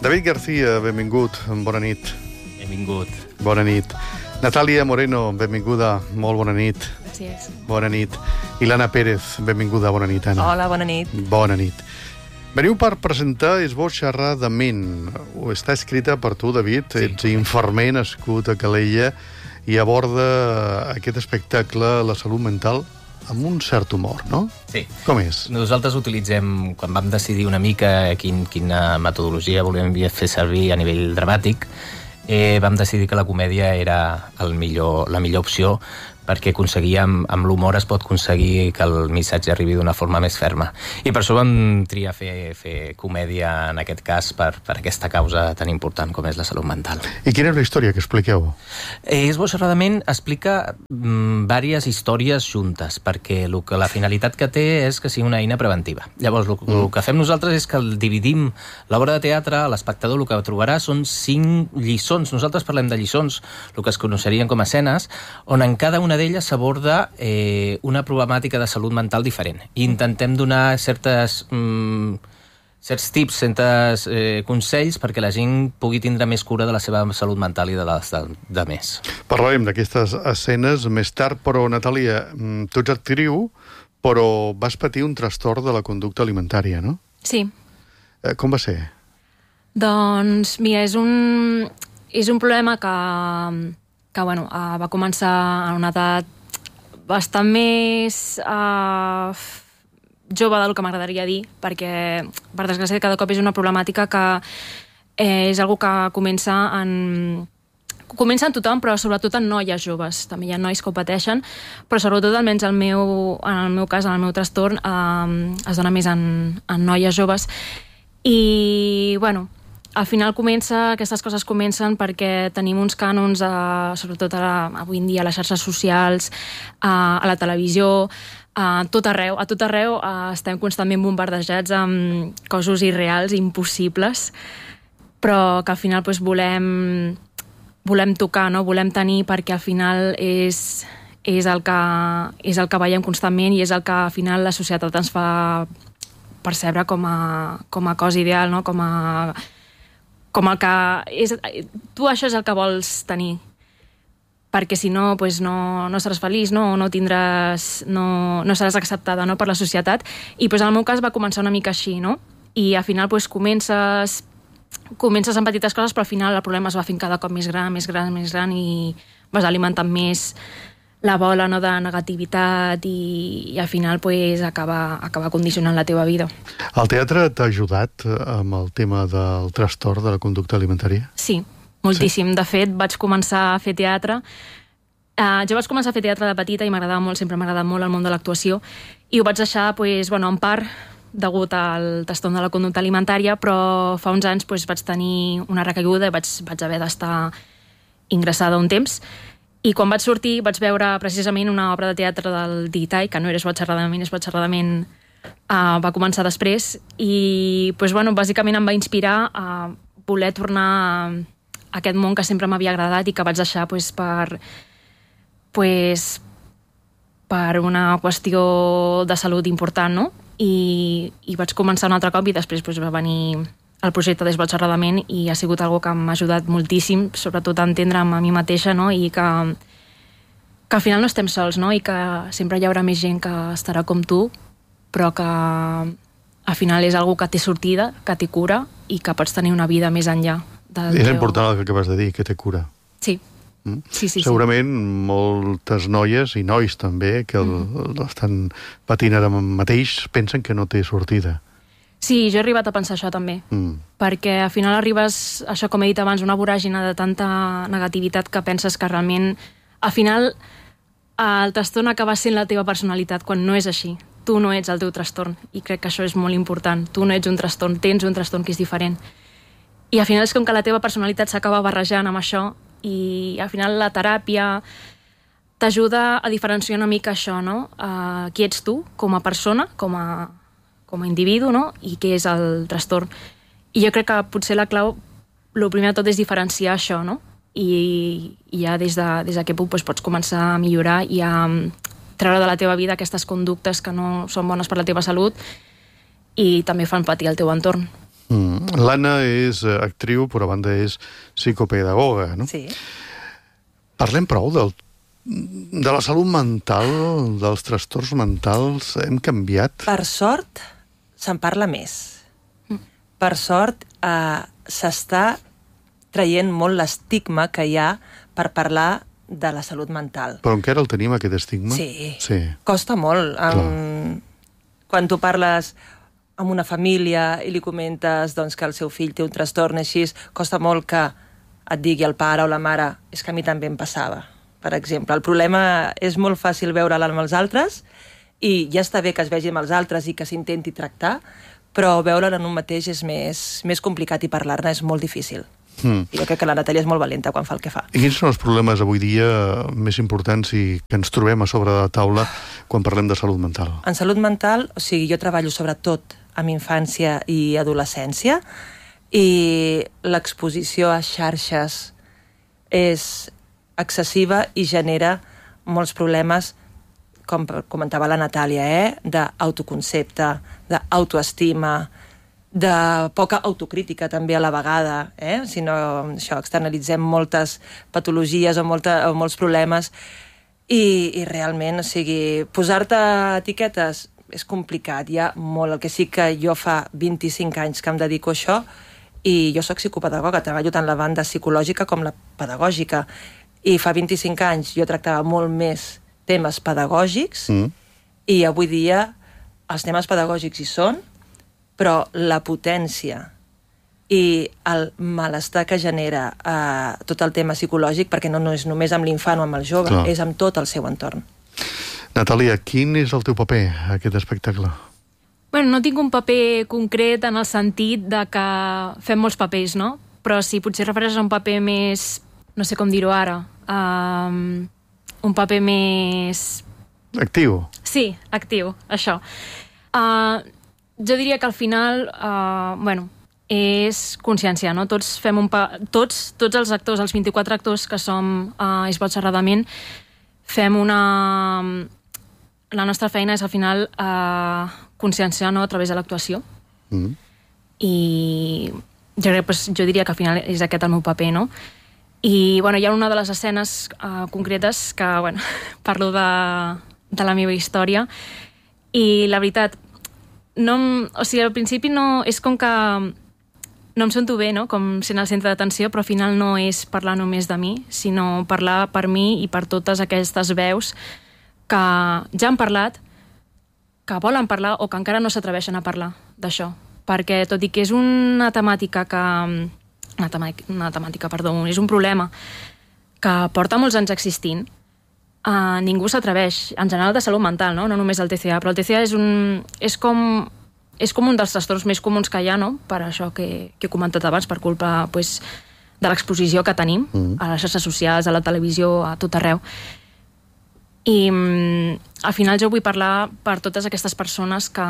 David García, benvingut, bona nit. Benvingut. Bona nit. Natàlia Moreno, benvinguda, molt bona nit. Gràcies. Bona nit. Ilana Pérez, benvinguda, bona nit, Anna. Hola, bona nit. Bona nit. Veniu per presentar És bo xerrar de ment. Està escrita per tu, David. Sí. Ets infermer nascut a Calella i aborda aquest espectacle, la salut mental, amb un cert humor, no? Sí. Com és? Nosaltres utilitzem, quan vam decidir una mica quina metodologia volíem fer servir a nivell dramàtic, vam decidir que la comèdia era la millor opció, perquè aconseguíem, amb l'humor es pot aconseguir que el missatge arribi d'una forma més ferma. I per això vam triar fer comèdia, en aquest cas, per aquesta causa tan important com és la salut mental. I quina és la història que expliqueu? És bo xerradament explica diverses històries juntes, perquè la finalitat que té és que sigui una eina preventiva. Llavors, el que fem nosaltres és que dividim l'obra de teatre, l'espectador el que trobarà són 5 lliçons. Nosaltres parlem de lliçons, el que es coneixerien com a escenes, on en cada una d'elles s'aborda una problemàtica de salut mental diferent. I intentem donar certs tips, certs consells perquè la gent pugui tindre més cura de la seva salut mental i de les de més. Parlarem d'aquestes escenes més tard, però, Natàlia, tu ets actriu, però vas patir un trastorn de la conducta alimentària, no? Sí. Com va ser? Doncs, mira, és un problema que va començar a una edat bastant més jove del que m'agradaria dir, perquè, per desgràcia, cada cop és una problemàtica que és una que comença en tothom, però sobretot en noies joves. També hi ha nois que ho pateixen, però sobretot, almenys en el meu cas, en el meu trastorn, es dona més en noies joves. I, bueno, al final aquestes coses comencen perquè tenim uns cànons, sobretot avui en dia a les xarxes socials, a la televisió, a tot arreu estem constantment bombardejats amb coses irreals, impossibles, però que al final volem tocar, no? Volem tenir, perquè al final és el que veiem constantment i és el que al final la societat ens fa percebre com a cosa ideal, no? Com el que és... Tu això és el que vols tenir, perquè si no, no seràs feliç, no seràs acceptada, no, per la societat. I en el meu cas va començar una mica així, no? I al final comences amb petites coses, però al final el problema es va fent cada cop més gran i vas alimentant més la bola, no, de negativitat i al final acaba condicionant la teva vida. El teatre t'ha ajudat amb el tema del trastorn de la conducta alimentària? Sí, moltíssim. Sí? De fet, vaig començar a fer teatre. Jo vaig començar a fer teatre de petita i sempre m'ha agradat molt el món de l'actuació, i ho vaig deixar, en part, degut al trastorn de la conducta alimentària, però fa uns anys vaig tenir una recaiguda i vaig haver d'estar ingressada un temps. I quan vaig sortir vaig veure precisament una obra de teatre del Digitai, que no era És bo xerradament, És bo xerradament va començar després, i bàsicament em va inspirar a voler tornar a aquest món que sempre m'havia agradat i que vaig deixar per una qüestió de salut important, no? I vaig començar un altre cop i després va venir el projecte d'És bo xerradament i ha sigut algo que m'ha ajudat moltíssim, sobretot a entendre'm a mi mateixa, no? I que al final no estem sols, no? I que sempre hi haurà més gent que estarà com tu, però que al final és algo que té sortida, que té cura i que pots tenir una vida més enllà. És important el que acabes de dir, que té cura. Sí. Sí. Segurament moltes noies i nois també que l'estan patint ara mateix pensen que no té sortida. Sí, jo he arribat a pensar això també, perquè al final arribes, això com he dit abans, una voràgina de tanta negativitat que penses que realment, al final, el trastorn acaba sent la teva personalitat, quan no és així. Tu no ets el teu trastorn, i crec que això és molt important. Tu no ets un trastorn, tens un trastorn que és diferent. I al final és com que la teva personalitat s'acaba barrejant amb això, i al final la teràpia t'ajuda a diferenciar una mica això, no? Qui ets tu com a persona, com a individu, no? I què és el trastorn. I jo crec que potser la clau, el primer de tot és diferenciar això, no? I ja des d'aquest punt pots començar a millorar i a treure de la teva vida aquestes conductes que no són bones per la teva salut i també fan patir el teu entorn. L'Anna és actriu, però a banda és psicopedagoga, no? Sí. Parlem prou de la salut mental, dels trastorns mentals. Hem canviat? Per sort, se'n parla més. Per sort, s'està traient molt l'estigma que hi ha per parlar de la salut mental. Però encara el tenim, aquest estigma? Sí. Costa molt. Quan tu parles amb una família i li comentes doncs, que el seu fill té un trastorn així, costa molt que et digui el pare o la mare és que a mi també em passava, per exemple. El problema és molt fàcil veure-la amb els altres i ja està bé que es vegi amb els altres i que s'intenti tractar, però veure-la en un mateix és més complicat i parlar-ne és molt difícil. I jo crec que la Natàlia és molt valenta quan fa el que fa. I quins són els problemes avui dia més importants i que ens trobem a sobre de la taula quan parlem de salut mental? En salut mental, o sigui, jo treballo sobretot amb infància i adolescència i l'exposició a xarxes és excessiva i genera molts problemes, com comentava la Natàlia, d'autoconcepte, d'autoestima, de poca autocrítica també a la vegada, si no això, externalitzem moltes patologies o molts problemes i realment, o sigui, posar-te etiquetes és complicat, hi ha molt. El que sí que jo fa 25 anys que em dedico a això i jo soc psicopedagoga, treballo tant la banda psicològica com la pedagògica i fa 25 anys jo tractava molt més temes pedagògics i avui dia els temes pedagògics hi són, però la potència i el malestar que genera tot el tema psicològic, perquè no és només amb l'infant o amb el jove, és amb tot el seu entorn. Natàlia, quin és el teu paper a aquest espectacle? Bueno, no tinc un paper concret en el sentit de que fem molts papers, no? Però si potser refereixes a un paper més, no sé com dir-ho ara, un paper més... Actiu? Sí, actiu, això. Jo diria que al final, és consciència, no? Tots fem tots els actors, els 24 actors que som a Es pot xerradament, fem la nostra feina és al final conscienciar, no?, a través de l'actuació. I jo diria que al final és aquest el meu paper, no? I hi ha una de les escenes concretes que parlo de la meva història i la veritat, al principi no, és com que no em sento bé, no?, com sent el centre d'atenció, però al final no és parlar només de mi, sinó parlar per mi i per totes aquestes veus que ja han parlat, que volen parlar o que encara no s'atreveixen a parlar d'això. Perquè tot i que és és un problema que porta molts anys existint, ningú s'atreveix, en general de salut mental, no només el TCA, però el TCA és com un dels trastorns més comuns que hi ha, no? Per això que he comentat abans, per culpa de l'exposició que tenim a les xarxes socials, a la televisió, a tot arreu. I al final jo vull parlar per totes aquestes persones que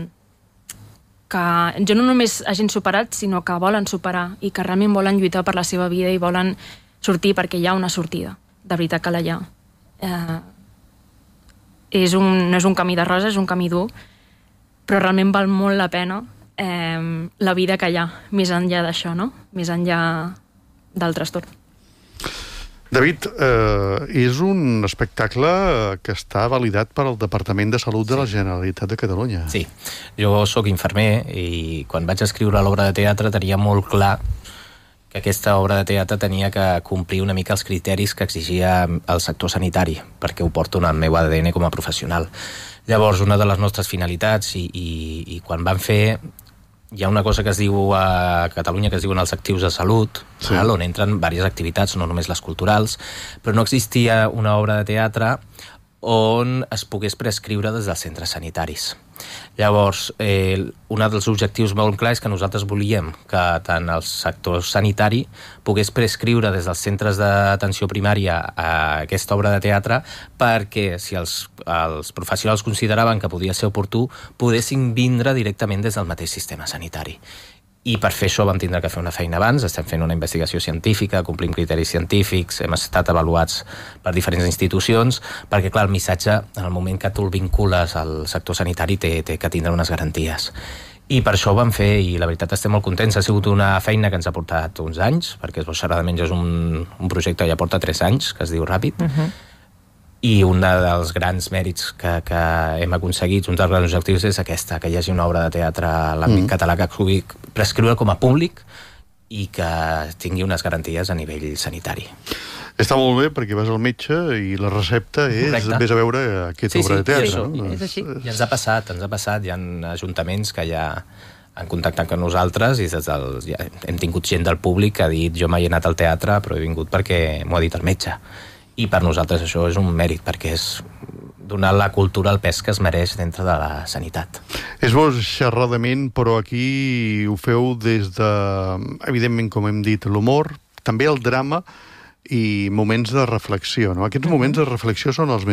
jo no només hagin superat, sinó que volen superar i que realment volen lluitar per la seva vida i volen sortir perquè hi ha una sortida. De veritat que la hi ha. No és un camí de rosa, és un camí dur, però realment val molt la pena la vida que hi ha, més enllà d'això, no? Més enllà del trastorn. David, és un espectacle que està validat per al Departament de Salut de la Generalitat de Catalunya. Sí, jo sóc infermer i quan vaig escriure l'obra de teatre tenia molt clar que aquesta obra de teatre tenia que complir una mica els criteris que exigia el sector sanitari, perquè ho porto en el meu ADN com a professional. Llavors, una de les nostres finalitats, i quan van fer... Hi ha una cosa que es diu a Catalunya que es diuen els actius de salut, on entren diverses activitats, no només les culturals, però no existia una obra de teatre on es pogués prescriure des dels centres sanitaris. Llavors, un dels objectius molt clars és que nosaltres volíem que tant el sector sanitari pogués prescriure des dels centres d'atenció primària aquesta obra de teatre perquè, si els professionals consideraven que podia ser oportú, poguessin vindre directament des del mateix sistema sanitari. I per fer això vam tindre que fer una feina abans, estem fent una investigació científica, complim criteris científics, hem estat avaluats per diferents institucions, perquè, clar, el missatge, en el moment que tu el vincules al sector sanitari, té que tindre unes garanties. I per això ho vam fer, i la veritat estem molt contents. Ha sigut una feina que ens ha portat uns anys, perquè Esbós Serra de Menys és un projecte que ja porta 3 anys, que es diu Ràpid, i un dels grans mèrits que hem aconseguit, un dels grans objectius és aquesta, que hi hagi una obra de teatre a l'àmbit català que pugui prescriure com a públic i que tingui unes garanties a nivell sanitari. Està molt bé perquè vas al metge i la recepta és vés a veure aquesta obra de teatre. Sí, és així. I ens ha passat. Hi ha ajuntaments que ja han contactat amb nosaltres i hem tingut gent del públic que ha dit jo mai he anat al teatre però he vingut perquè m'ho ha dit el metge. I per nosaltres això és un mèrit, perquè és donar la cultura al pes que es mereix dintre de la sanitat. Esbós xerradament, però aquí ho feu des de, evidentment, com hem dit, l'humor, també el drama i moments de reflexió, no? Aquests moments de reflexió són els més